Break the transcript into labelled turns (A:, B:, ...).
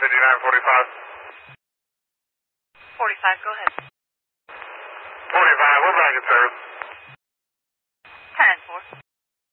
A: 5945.
B: 45, go ahead.
A: 45, we're back in service.